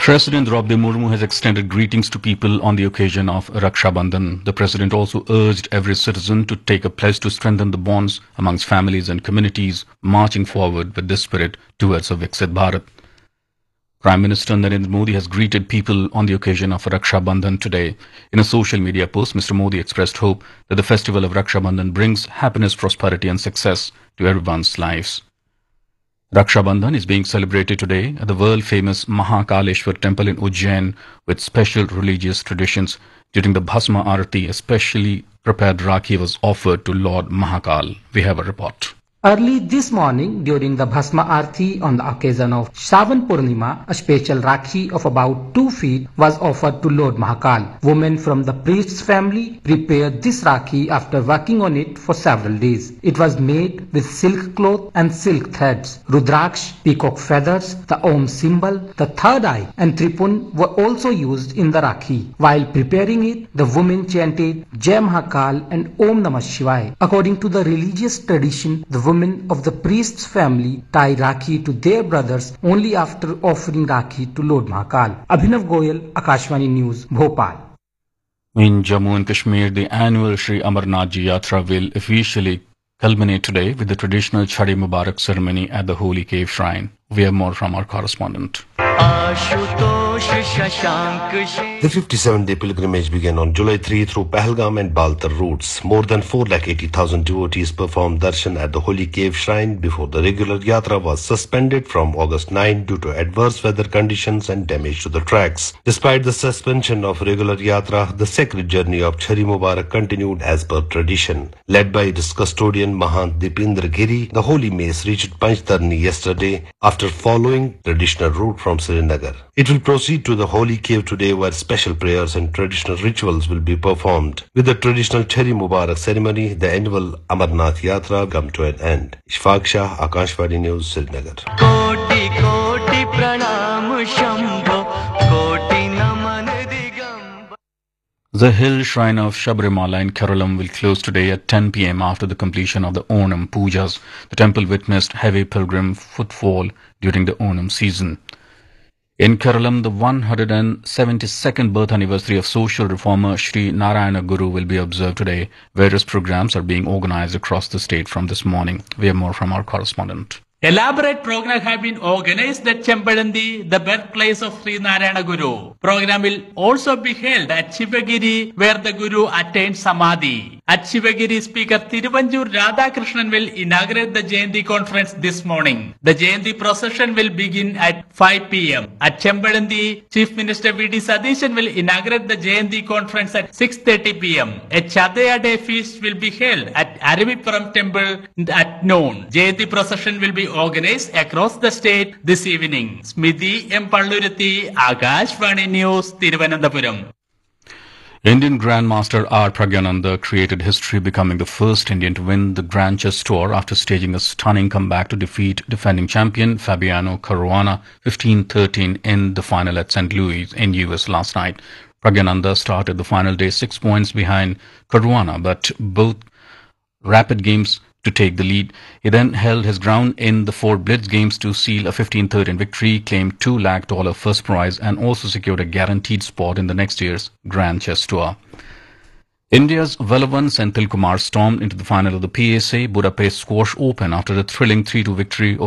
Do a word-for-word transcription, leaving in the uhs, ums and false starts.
President Draupadi Murmu has extended greetings to people on the occasion of Raksha Bandhan. The president also urged every citizen to take a pledge to strengthen the bonds amongst families and communities, marching forward with this spirit towards a Viksit Bharat. Prime Minister Narendra Modi has greeted people on the occasion of Raksha Bandhan today. In a social media post, Mister Modi expressed hope that the festival of Raksha Bandhan brings happiness, prosperity and success to everyone's lives. Raksha Bandhan is being celebrated today at the world-famous Mahakaleshwar temple in Ujjain with special religious traditions. During the Bhasma Arati, a specially prepared Rakhi was offered to Lord Mahakal. We have a report. Early this morning, during the Bhasma Arati on the occasion of Shravan Purnima, a special Rakhi of about two feet was offered to Lord Mahakal. Women from the priest's family prepared this Rakhi after working on it for several days. It was made with silk cloth and silk threads. Rudraksh, peacock feathers, the Om symbol, the third eye and Tripun were also used in the Rakhi. While preparing it, the women chanted Jai Mahakal and Om Namah Shivaya. According to the religious tradition, the women of the priest's family tie Rakhi to their brothers only after offering Rakhi to Lord Mahakal. Abhinav Goyal, Akashvani News, Bhopal. In Jammu and Kashmir, the annual Sri Amarnath Ji Yatra will officially culminate today with the traditional Chhadi Mubarak ceremony at the Holy Cave Shrine. We have more from our correspondent. The fifty-seven day pilgrimage began on July third through Pahalgam and Baltar routes. More than four lakh eighty thousand devotees performed darshan at the Holy Cave Shrine before the regular yatra was suspended from August ninth due to adverse weather conditions and damage to the tracks. Despite the suspension of regular yatra, the sacred journey of Chhadi Mubarak continued as per tradition. Led by its custodian Mahant Dipendra Giri, the Holy Mace reached Panchtarni yesterday after following traditional route from Srinagar. It will proceed to the Holy Cave today where special prayers and traditional rituals will be performed. With the traditional Chhadi Mubarak ceremony, the annual Amarnath Yatra come to an end. Ishfaq Shah, Akashvani News, Srinagar. Koti, koti pranam shambho, koti naman digamba. The hill shrine of Sabrimala in Kerala will close today at ten p m after the completion of the Onam Pujas. The temple witnessed heavy pilgrim footfall during the Onam season. In Kerala, the one hundred seventy-second birth anniversary of social reformer Sri Narayana Guru will be observed today. Various programs are being organized across the state from this morning. We have more from our correspondent. Elaborate programs have been organized at Chempalandi, the birthplace of Sri Narayana Guru. Program will also be held at Shivagiri, where the Guru attained Samadhi. At Shivagiri, Speaker Thiruvanjur Radhakrishnan will inaugurate the Jayanti conference this morning. The Jayanti procession will begin at five p m At Chempalandi, Chief Minister V D Sadishan will inaugurate the Jayanti conference at six thirty p m A Chadaya Day feast will be held at Aravipuram Temple at noon. Jayanti procession will be organized across the state this evening. Smiti M. Pallurati, Akashvani News, Thiruvananthapuram. Indian Grandmaster R. Pragyananda created history, becoming the first Indian to win the Grand Chess Tour after staging a stunning comeback to defeat defending champion Fabiano Caruana fifteen thirteen in the final at Saint Louis in U S last night. Pragyananda started the final day six points behind Caruana, but both rapid games to take the lead. He then held his ground in the four blitz games to seal a fifteen thirteen victory, claimed two lakh dollars first prize and also secured a guaranteed spot in the next year's Grand Chess Tour. India's Velavan Senthil Kumar stormed into the final of the P S A Budapest Squash Open after a thrilling three two victory